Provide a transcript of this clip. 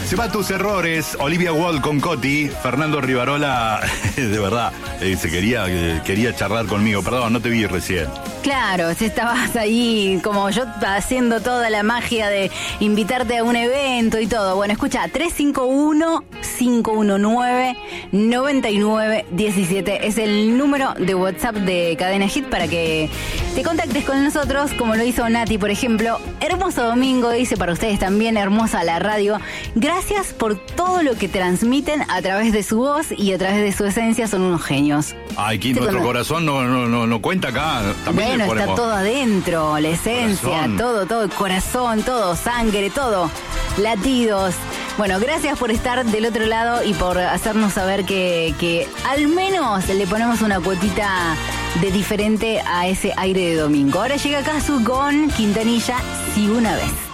Se va tus errores, Olivia Wall con Coti, Fernando Rivarola, de verdad, quería charlar conmigo, perdón, no te vi recién. Claro, si estabas ahí como yo haciendo toda la magia de invitarte a un evento y todo. Bueno, escucha, 351-519-9917 es el número de WhatsApp de Cadena Hit para que te contactes con nosotros, como lo hizo Nati, por ejemplo. Hermoso domingo, dice para ustedes también, hermosa la radio. Gracias por todo lo que transmiten a través de su voz y a través de su esencia, son unos genios. Ay, que nuestro corazón no cuenta acá. También bueno, está todo adentro, la esencia, corazón. todo, corazón, todo, sangre, todo, latidos. Bueno, gracias por estar del otro lado y por hacernos saber que al menos le ponemos una cuotita de diferente a ese aire de domingo. Ahora llega Casu con Quintanilla, Si una vez.